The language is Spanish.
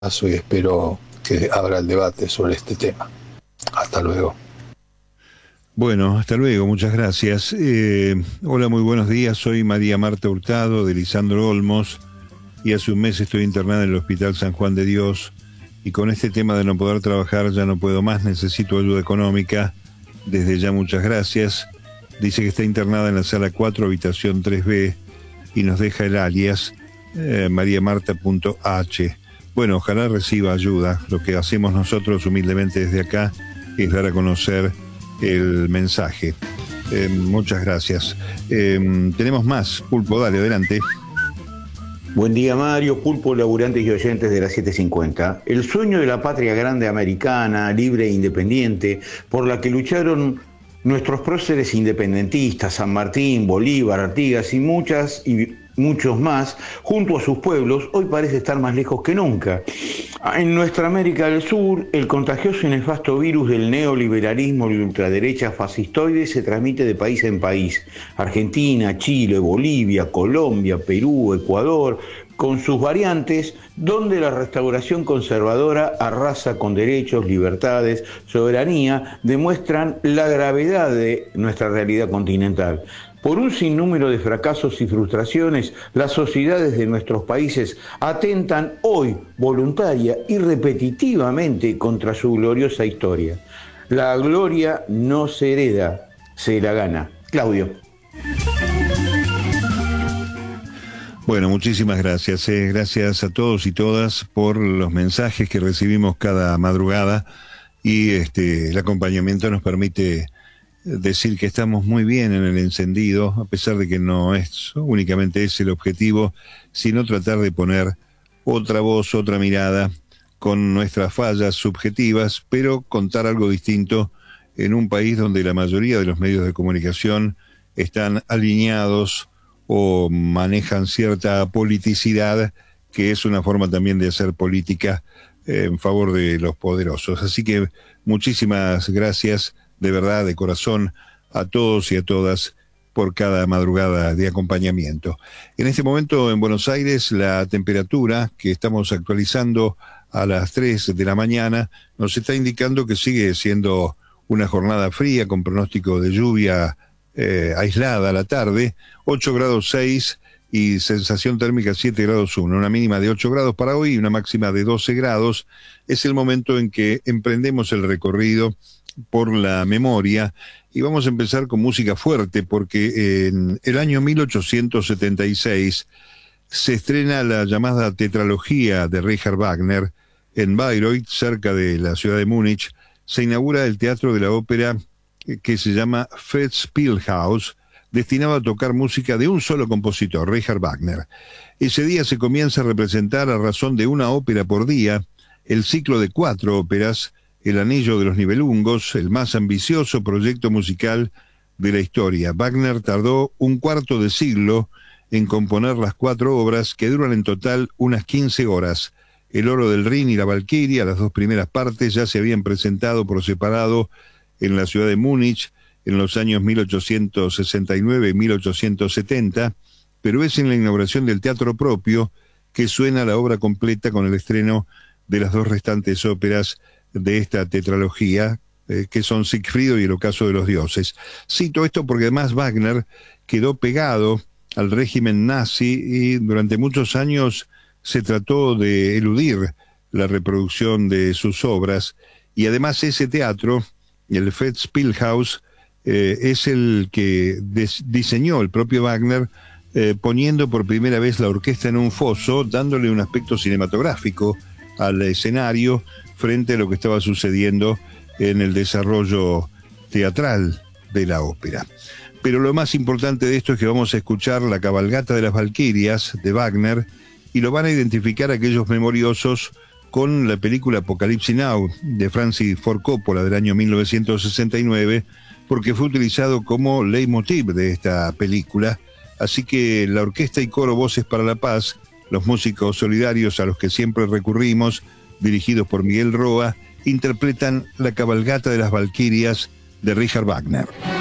y espero que abra el debate sobre este tema. Hasta luego. Bueno, hasta luego, muchas gracias. Hola, muy buenos días. Soy María Marta Hurtado, de Lisandro Olmos, y hace un mes estoy internada en el Hospital San Juan de Dios. Y con este tema de no poder trabajar ya no puedo más, necesito ayuda económica. Desde ya muchas gracias. Dice que está internada en la sala 4, habitación 3B, y nos deja el alias mariamarta.h. Bueno, ojalá reciba ayuda. Lo que hacemos nosotros humildemente desde acá es dar a conocer el mensaje. Muchas gracias. Tenemos más. Pulpo, dale, adelante. Buen día, Mario, Pulpo, laburantes y oyentes de la 750. El sueño de la patria grande americana, libre e independiente, por la que lucharon nuestros próceres independentistas, San Martín, Bolívar, Artigas y muchos más, junto a sus pueblos, hoy parece estar más lejos que nunca. En nuestra América del Sur, el contagioso y nefasto virus del neoliberalismo y ultraderecha fascistoide se transmite de país en país. Argentina, Chile, Bolivia, Colombia, Perú, Ecuador, con sus variantes, donde la restauración conservadora arrasa con derechos, libertades, soberanía, demuestran la gravedad de nuestra realidad continental. Por un sinnúmero de fracasos y frustraciones, las sociedades de nuestros países atentan hoy, voluntaria y repetitivamente, contra su gloriosa historia. La gloria no se hereda, se la gana. Claudio. Bueno, muchísimas gracias. Gracias a todos y todas por los mensajes que recibimos cada madrugada, y el acompañamiento nos permite decir que estamos muy bien en el encendido, a pesar de que no es únicamente ese el objetivo, sino tratar de poner otra voz, otra mirada, con nuestras fallas subjetivas, pero contar algo distinto en un país donde la mayoría de los medios de comunicación están alineados o manejan cierta politicidad, que es una forma también de hacer política en favor de los poderosos. Así que muchísimas gracias, de verdad, de corazón, a todos y a todas por cada madrugada de acompañamiento. En este momento en Buenos Aires, la temperatura que estamos actualizando a las 3 de la mañana nos está indicando que sigue siendo una jornada fría con pronóstico de lluvia aislada a la tarde, 8 grados 6 y sensación térmica 7 grados 1, una mínima de 8 grados para hoy y una máxima de 12 grados. Es el momento en que emprendemos el recorrido por la memoria, y vamos a empezar con música fuerte, porque en el año 1876 se estrena la llamada tetralogía de Richard Wagner. En Bayreuth, cerca de la ciudad de Múnich, se inaugura el teatro de la ópera que se llama Festspielhaus, destinado a tocar música de un solo compositor, Richard Wagner. Ese día se comienza a representar, a razón de una ópera por día, el ciclo de 4 óperas, El Anillo de los Nibelungos, el más ambicioso proyecto musical de la historia. Wagner tardó un cuarto de siglo en componer las 4 obras, que duran en total unas 15 horas. El Oro del Rin y la Valquiria, las 2 primeras partes, ya se habían presentado por separado en la ciudad de Múnich en los años 1869 y 1870, pero es en la inauguración del teatro propio que suena la obra completa, con el estreno de las 2 restantes óperas de esta tetralogía, que son Siegfried y El Ocaso de los Dioses. Cito esto porque además Wagner quedó pegado al régimen nazi y durante muchos años se trató de eludir la reproducción de sus obras, y además ese teatro, el Festspielhaus, es el que diseñó el propio Wagner, poniendo por primera vez la orquesta en un foso, dándole un aspecto cinematográfico al escenario frente a lo que estaba sucediendo en el desarrollo teatral de la ópera. Pero lo más importante de esto es que vamos a escuchar la cabalgata de las Valquirias de Wagner, y lo van a identificar aquellos memoriosos con la película Apocalipsis Now de Francis Ford Coppola del año 1969, porque fue utilizado como leitmotiv de esta película. Así que la Orquesta y Coro Voces para la Paz, los músicos solidarios a los que siempre recurrimos, dirigidos por Miguel Roa, interpretan la cabalgata de las Valquirias de Richard Wagner.